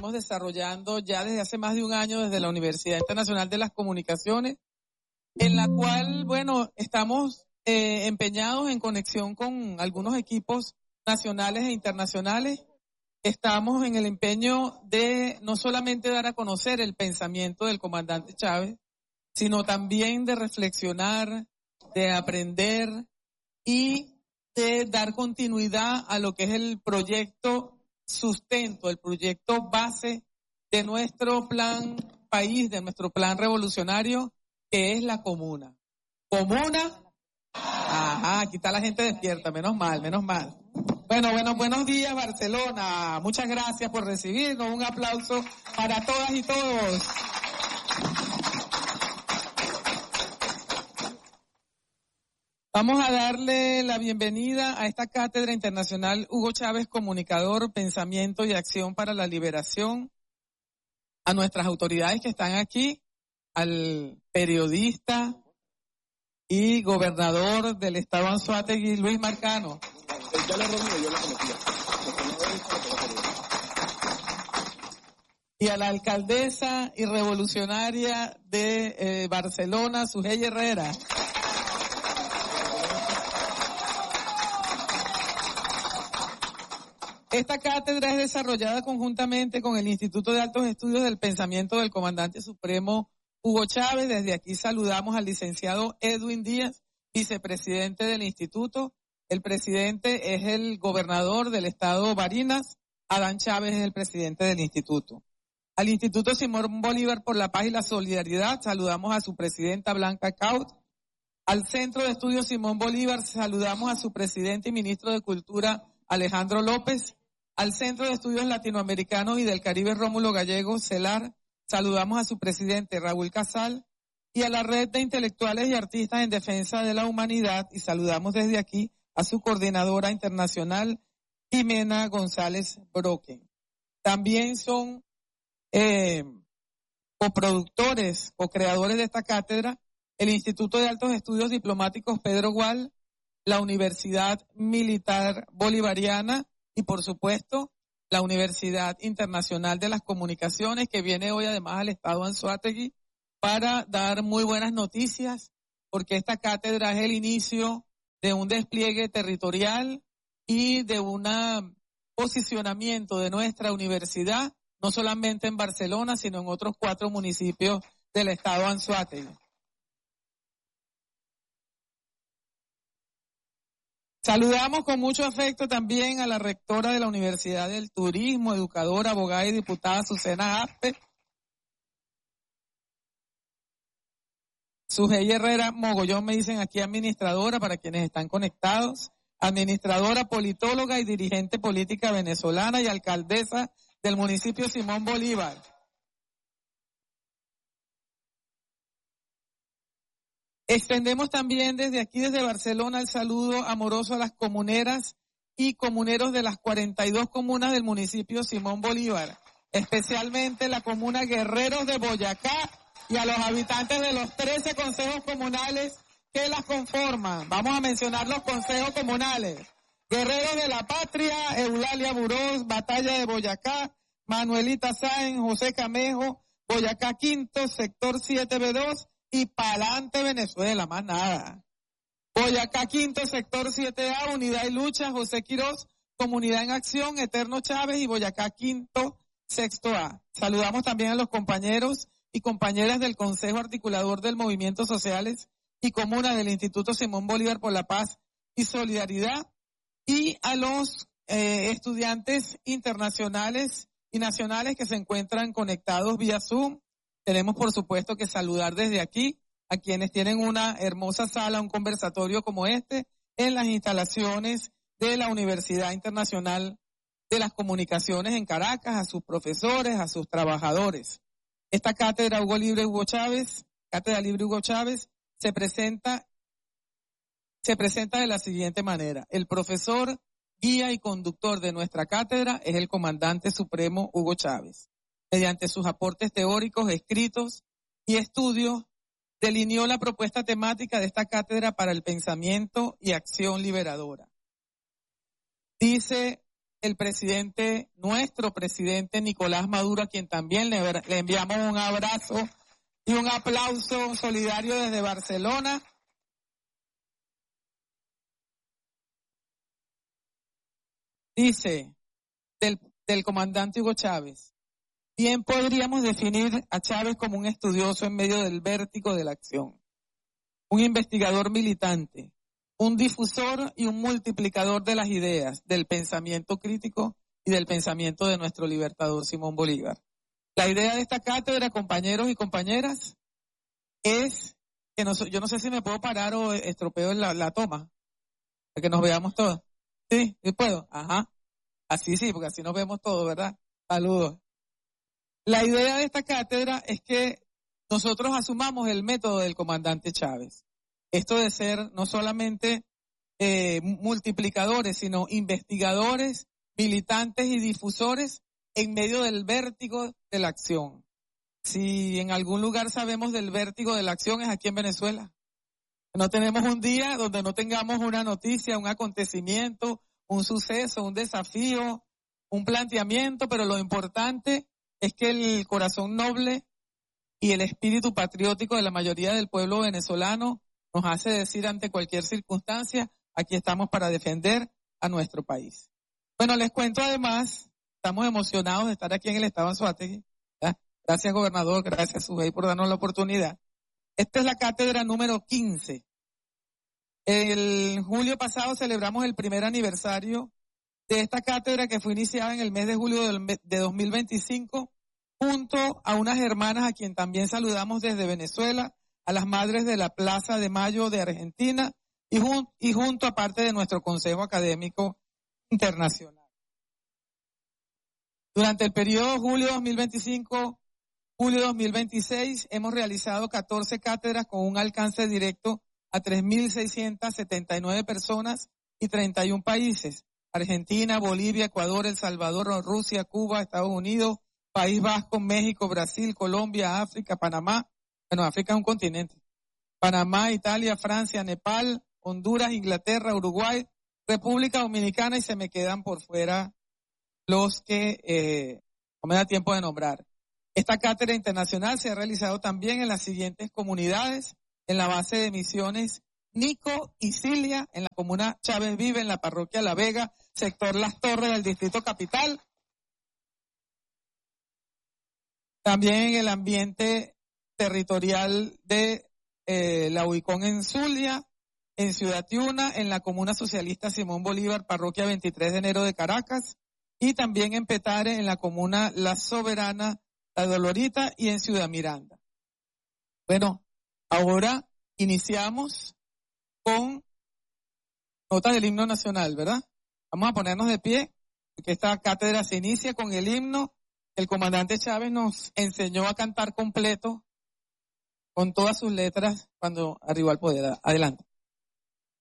venimos desarrollando ya desde hace más de un año desde la Universidad Internacional de las Comunicaciones, en la cual, bueno, estamos empeñados en conexión con algunos equipos nacionales e internacionales. Estamos en el empeño de no solamente dar a conocer el pensamiento del comandante Chávez, sino también de reflexionar, de aprender y de dar continuidad a lo que es el proyecto sustento, el proyecto base de nuestro plan país, de nuestro plan revolucionario, que es la comuna. ¿Comuna? Ajá, aquí está la gente despierta, menos mal, menos mal. Bueno, buenos días Barcelona, muchas gracias por recibirnos, un aplauso para todas y todos. Vamos a darle la bienvenida a esta Cátedra Internacional Hugo Chávez, Comunicador, Pensamiento y Acción para la Liberación, a nuestras autoridades que están aquí, al periodista y gobernador del estado Anzoátegui, Luis Marcano. Y a la alcaldesa y revolucionaria de Barcelona, Sujei Herrera. Esta cátedra es desarrollada conjuntamente con el Instituto de Altos Estudios del Pensamiento del Comandante Supremo Hugo Chávez. Desde aquí saludamos al licenciado Edwin Díaz, vicepresidente del instituto. El presidente es el gobernador del estado Barinas. Adán Chávez es el presidente del instituto. Al Instituto Simón Bolívar por la Paz y la Solidaridad saludamos a su presidenta Blanca Caut. Al Centro de Estudios Simón Bolívar saludamos a su presidente y ministro de Cultura Alejandro López. Al Centro de Estudios Latinoamericanos y del Caribe Rómulo Gallego CELAR saludamos a su presidente Raúl Casal. Y a la Red de Intelectuales y Artistas en Defensa de la Humanidad, y saludamos desde aquí a su coordinadora internacional Jimena González Broque. También son coproductores, co-creadores de esta cátedra, el Instituto de Altos Estudios Diplomáticos Pedro Gual, la Universidad Militar Bolivariana y, por supuesto, la Universidad Internacional de las Comunicaciones, que viene hoy además al estado Anzoátegui para dar muy buenas noticias, porque esta cátedra es el inicio de un despliegue territorial y de un posicionamiento de nuestra universidad, no solamente en Barcelona, sino en otros 4 municipios del estado Anzoátegui. Saludamos con mucho afecto también a la rectora de la Universidad del Turismo, educadora, abogada y diputada Azucena Aspe. Sujei Herrera Mogollón, me dicen aquí administradora para quienes están conectados, administradora, politóloga y dirigente política venezolana y alcaldesa del municipio Simón Bolívar. Extendemos también desde aquí, desde Barcelona, el saludo amoroso a las comuneras y comuneros de las 42 comunas del municipio Simón Bolívar, especialmente la comuna Guerreros de Boyacá y a los habitantes de los 13 consejos comunales que las conforman. Vamos a mencionar los consejos comunales. Guerreros de la Patria, Eulalia Burós, Batalla de Boyacá, Manuelita Sáenz, José Camejo, Boyacá Quinto, Sector 7B2 y Palante Venezuela, más nada. Boyacá Quinto, Sector 7A, Unidad y Lucha, José Quirós, Comunidad en Acción, Eterno Chávez y Boyacá Quinto, Sexto A. Saludamos también a los compañeros y compañeras del Consejo Articulador del Movimiento Sociales y Comunas del Instituto Simón Bolívar por la Paz y Solidaridad y a los estudiantes internacionales y nacionales que se encuentran conectados vía Zoom. Tenemos por supuesto que saludar desde aquí a quienes tienen una hermosa sala, un conversatorio como este en las instalaciones de la Universidad Internacional de las Comunicaciones en Caracas, a sus profesores, a sus trabajadores. Esta cátedra Hugo Chávez, Cátedra Libre Hugo Chávez, se presenta de la siguiente manera. El profesor, guía y conductor de nuestra cátedra es el comandante supremo Hugo Chávez. Mediante sus aportes teóricos, escritos y estudios, delineó la propuesta temática de esta cátedra para el pensamiento y acción liberadora. Dice el presidente, nuestro presidente Nicolás Maduro, a quien también le enviamos un abrazo y un aplauso solidario desde Barcelona. Dice del comandante Hugo Chávez: bien podríamos definir a Chávez como un estudioso en medio del vértigo de la acción, un investigador militante, un difusor y un multiplicador de las ideas, del pensamiento crítico y del pensamiento de nuestro libertador Simón Bolívar. La idea de esta cátedra, compañeros y compañeras, es que yo no sé si me puedo parar o estropeo la toma, para que nos veamos todos. ¿Sí? ¿Sí puedo? Ajá. Así sí, porque así nos vemos todos, ¿verdad? Saludos. La idea de esta cátedra es que nosotros asumamos el método del comandante Chávez. Esto de ser no solamente multiplicadores, sino investigadores, militantes y difusores en medio del vértigo de la acción. Si en algún lugar sabemos del vértigo de la acción es aquí en Venezuela. No tenemos un día donde no tengamos una noticia, un acontecimiento, un suceso, un desafío, un planteamiento, pero lo importante es que el corazón noble y el espíritu patriótico de la mayoría del pueblo venezolano nos hace decir ante cualquier circunstancia: aquí estamos para defender a nuestro país. Bueno, les cuento además, estamos emocionados de estar aquí en el estado de Anzoátegui. Gracias, gobernador, gracias, Subey, por darnos la oportunidad. Esta es la cátedra número 15. El julio pasado celebramos el primer aniversario de esta cátedra, que fue iniciada en el mes de julio de 2025, junto a unas hermanas a quien también saludamos desde Venezuela, a las madres de la Plaza de Mayo de Argentina y junto a parte de nuestro Consejo Académico Internacional. Durante el periodo julio 2025, julio 2026, hemos realizado 14 cátedras con un alcance directo a 3.679 personas y 31 países: Argentina, Bolivia, Ecuador, El Salvador, Rusia, Cuba, Estados Unidos, País Vasco, México, Brasil, Colombia, África, Panamá. Bueno, África es un continente. Panamá, Italia, Francia, Nepal, Honduras, Inglaterra, Uruguay, República Dominicana, y se me quedan por fuera los que no me da tiempo de nombrar. Esta cátedra internacional se ha realizado también en las siguientes comunidades: en la base de misiones Nico y Cilia, en la comuna Chávez Vive, en la parroquia La Vega, sector Las Torres del Distrito Capital. También en el ambiente territorial de La Huicón en Zulia, en Ciudad Tiuna, en la comuna socialista Simón Bolívar, parroquia 23 de enero de Caracas, y también en Petare, en la comuna La Soberana, La Dolorita, y en Ciudad Miranda. Bueno, ahora iniciamos con notas del himno nacional, ¿verdad? Vamos a ponernos de pie, porque esta cátedra se inicia con el himno. El comandante Chávez nos enseñó a cantar completo, con todas sus letras, cuando arribó al poder. Adelante.